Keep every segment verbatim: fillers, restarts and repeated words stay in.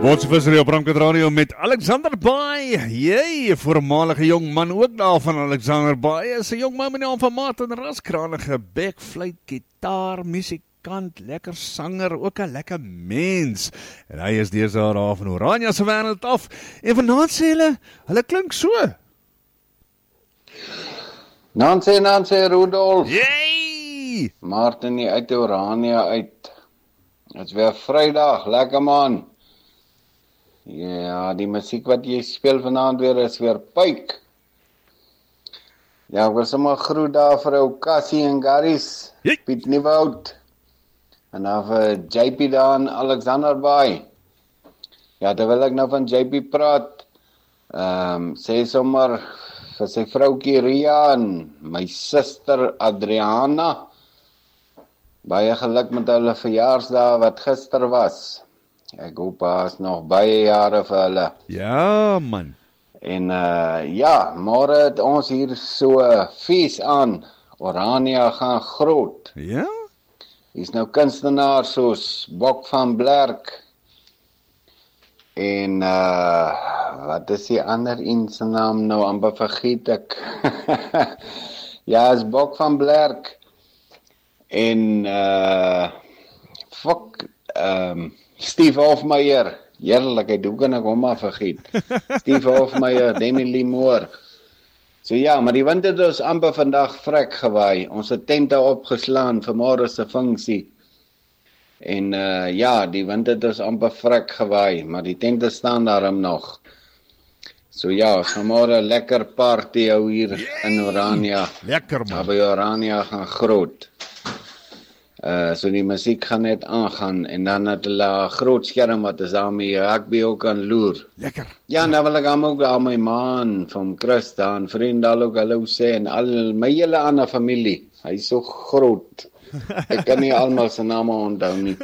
Ons vissery op Ramkat Radio met Alexander Baai. Jy, voormalige jong man ook daar van Alexander Baai, is 'n jong man met die naam van Martin Ras, krangige backfluit, gitaar, musikant, lekker sanger, ook 'n lekker mens. En hy is deesdae daar van Orania se wêreld af. En vanaand sê hulle, hulle klink so. Nancy, Nancy, Rudolf. Yay! Martin hier uit Orania uit. Het is weer Vrydag, lekker man. Ja, die musiek wat jy speel vanaand weer is weer Pyk. Ja, ek wil sommer groet daar vir ou Cassie en Garis, Hey. Piet Nieuwoud, en dan vir J P daar en Alexander Baai. Ja, terwyl ek nou van J P praat, um, sê sommer vir sy vroukie Ria en my suster Adriana, baie geluk met hulle verjaarsdag wat gister was. Ek hoop daar's nog baie jare vir hulle. Ja, man. En uh, ja, môre het ons hier so 'n fees aan. Orania gaan groot. Ja? Hier's nou kunstenaars soos Bok van Blerk. En uh, wat is die ander een se naam nou, amper vergeet ek. Ja, is Bok van Blerk. En uh, fuck, um, Steve Hofmeyer, heerlikheid, hoe kan ek hom maar vergeet? Steve Hofmeyer, Demi Lee Moore. So ja, maar die wind het ons amper vandag vrek gewaai. Ons het tente opgeslaan vir môre se funksie. En uh, ja, die wind het ons amper vrek gewaai, maar die tente staan daarom nog. So ja, ons gaan môre 'n lekker party hou hier in Orania. Lekker, man. Maar by Orania gaan groot. Uh, so die musiek gaan net aangaan en dan het hulle 'n groot skerm wat is daarmee rugby ook aan loer. Lekker. Ja, nou wil ek hom ook aan my man van Christa en vriende al ook hallo sê en al my hele ander familie. Hy is so groot. Ek kan nie almal se name onthou nie.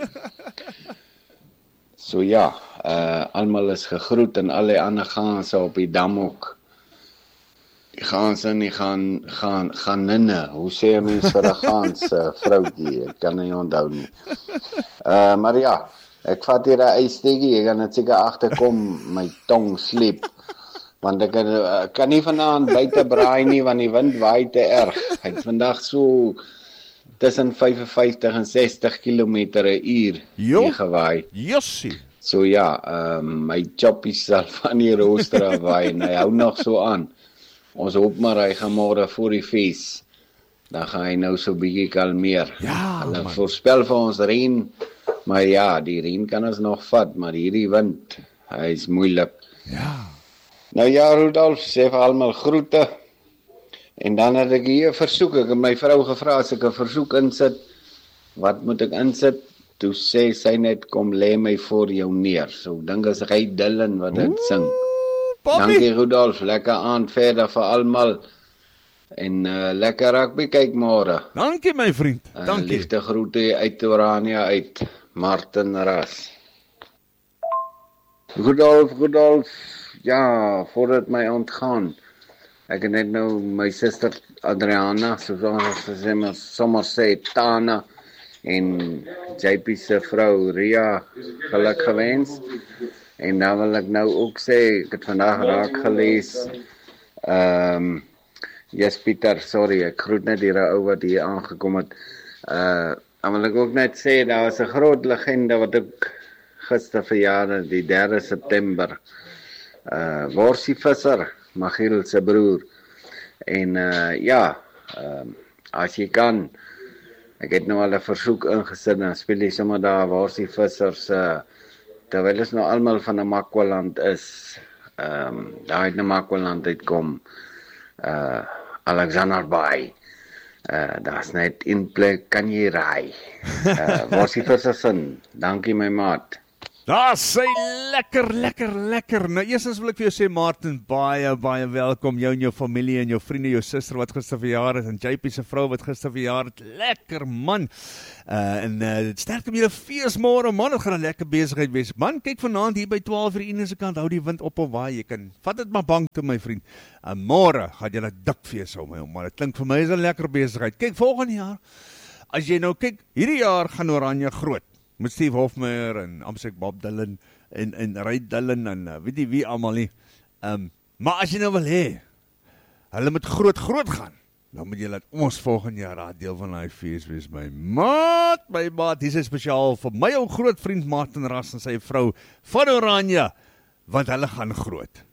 So ja, uh, almal is gegroet en al die ander gaan so op die dam ook. Die gaans en die gaan, gaan, gaan ninne. Hoe sê jy mens vir 'n gaans uh, vroukie? Ek kan nie onthou nie. Uh, maar ja, ek vat hier 'n yssteekie. Ek gaan net seker agterkom, my tong sleep. Want ek uh, kan nie vanaand buite braai nie, want die wind waai te erg. Hy het vandag so tussen vyfenvyftig en sestig kilometer 'n uur hier gewaai. Jossie. So ja, um, my choppie sal van die rooster af waai en hy hou nog so aan. Ons hoop maar hy gaan môre voor die fees. Dan gaan hy nou so bietjie kalmeer. Ja, Hulle man. voorspel vir ons reën, maar ja, die reën kan ons nog vat, maar hierdie wind, hy is moeilik. Ja. Nou ja, Rudolf, sê vir almal groete. En dan het ek hier 'n versoek. Ek het my vrou gevra as ek 'n versoek insit, wat moet ek insit? Toe sê sy net, kom lê my voor jou neer. So ek dink as hy Dylan wat dit sing. Bobby. Dankie Rudolf, lekker aand verder vir almal. En uh, lekker rugby kyk môre. Dankie, my vriend. Uh, Dankie. liefde groete uit Orania uit, Martin Ras. Rudolf, Rudolf, ja, voordat my ontgaan. Ek het net nou my suster Adriana, soos ons sê, maar sommer sê Tana en J P se vrou Ria geluk gewens. En dan wil ek nou ook sê, ek het vandag raak gelees, ehm, um, yes Pieter, sorry, ek groet net die ou wat hier aangekom het. Uh, dan wil ek ook net sê, daar was 'n groot legende wat ek gister verjaar, die derde September. Uh, Worsie Visser, Magiel se broer. En uh, ja, uh, as jy kan, ek het nou al 'n versoek ingesit, dan speel jy sommer daar Worsie Visser se, uh, terwyl ons nou almal van 'n Makwaland is, ehm, um, daar uit 'n Makwaland uitkom, uh, Alexander Baai, uh, daar's net in plek, kan jy raai. Uh, Worsie Visser sin, dankie my maat. Daar sê lekker, lekker, lekker. Nou eerstens wil ek vir jou sê, Martin, baie, baie welkom. Jou en jou familie en jou vriende, jou suster wat gister verjaar het, en J P se vrou wat gister verjaar het. Lekker, man. Uh, en uh, sterk om julle fees môre, man. Het gaan 'n lekker besigheid wees. Man, kyk vanaand hier by twaalf uur Ine se kant, hou die wind op of waai. Jy kan, vat dit maar bang toe, my vriend. En uh, môre gaan julle dik fees hou, my man. Dit klink vir my is 'n lekker besigheid. Kyk, volgende jaar, as jy nou kyk, hierdie jaar gaan Oranje groot. met Steve Hofmeyer en Amsek Bob Dylan en, en Ray Dylan en uh, weet jy wie allemaal nie. Um, maar as jy nou wil hê, hulle moet groot groot gaan, dan moet jy laat ons volgende jaar daar deel van die fees wees, my maat, my maat, hier is spesiaal vir my ou groot vriend Martin Ras en sy vrou van Oranje, want hulle gaan groot.